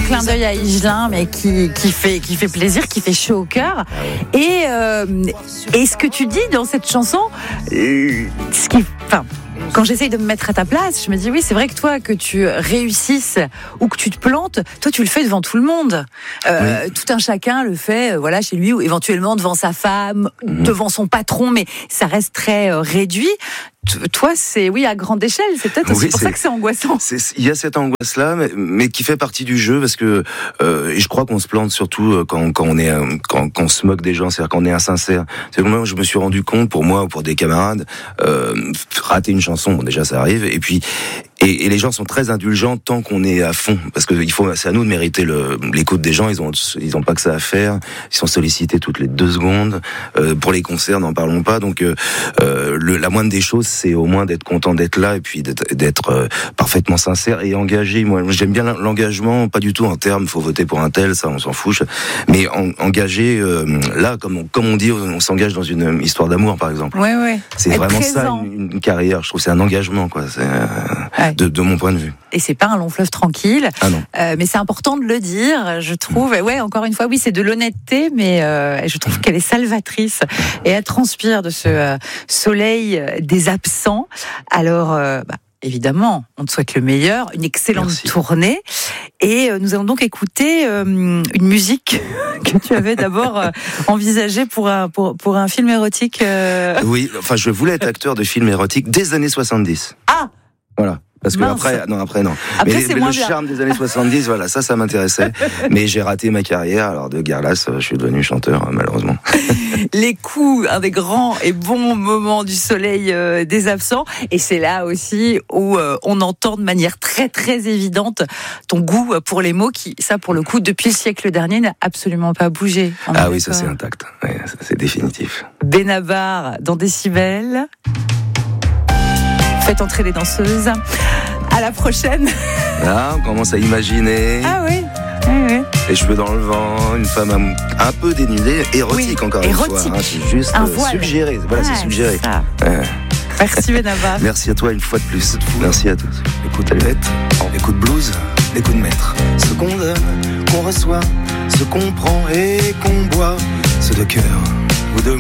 clin d'œil à Higelin, mais qui fait plaisir, qui fait chaud au cœur. Et ce que tu dis dans cette chanson, quand j'essaye de me mettre à ta place, je me dis oui, c'est vrai que toi, que tu réussisses ou que tu te plantes, toi tu le fais devant tout le monde. Tout un chacun le fait, chez lui ou éventuellement devant sa femme, devant son patron, mais ça reste très réduit. Toi, c'est à grande échelle. C'est peut-être aussi pour ça que c'est angoissant. Il y a cette angoisse-là, mais qui fait partie du jeu, parce que je crois qu'on se plante surtout quand on se moque des gens, c'est-à-dire quand on est insincère. C'est que moi, je me suis rendu compte, pour moi ou pour des camarades, rater une chanson, bon déjà ça arrive, et puis et les gens sont très indulgents tant qu'on est à fond, parce que c'est à nous de mériter l'écoute des gens. Ils ont pas que ça à faire. Ils sont sollicités toutes les 2 secondes. Pour les concerts, n'en parlons pas. Donc la moindre des choses, c'est au moins d'être content d'être là et puis d'être parfaitement sincère et engagé. Moi, j'aime bien l'engagement, pas du tout en termes faut voter pour un tel, ça on s'en fout. Mais engagé là, comme on dit, on s'engage dans une histoire d'amour, par exemple. Ouais. C'est être vraiment présent. ça une carrière. Je trouve que c'est un engagement, quoi. De mon point de vue. Et c'est pas un long fleuve tranquille. Ah non. Mais c'est important de le dire, je trouve. Encore une fois, c'est de l'honnêteté, mais je trouve qu'elle est salvatrice. Et elle transpire de ce soleil des absents. Alors, évidemment, on te souhaite le meilleur, une excellente tournée. Et nous allons donc écouter une musique que tu avais d'abord envisagée pour un film érotique. Oui, je voulais être acteur de films érotiques des années 70. Ah! Voilà. Parce que après non. Après, mais c'est le moins charme des années 70, ça m'intéressait. Mais j'ai raté ma carrière. Alors de Garlas, je suis devenu chanteur, malheureusement. Les coups, un des grands et bons moments du soleil des absents. Et c'est là aussi où on entend de manière très très évidente ton goût pour les mots qui, ça pour le coup, depuis le siècle dernier, n'a absolument pas bougé. Ah oui, ça c'est intact. Ouais, ça, c'est définitif. Benabar dans Décibel. Faites entrer les danseuses. À la prochaine. Là, on commence à imaginer. Ah oui. Les cheveux dans le vent, une femme un peu dénudée, érotique encore une fois. C'est juste suggéré. C'est suggéré. Merci Benabar. Merci à toi une fois de plus. Merci à tous. Écoute Alvette, écoute blues, écoute maître. Ce qu'on donne, qu'on reçoit, ce qu'on prend et qu'on boit, c'est de cœur.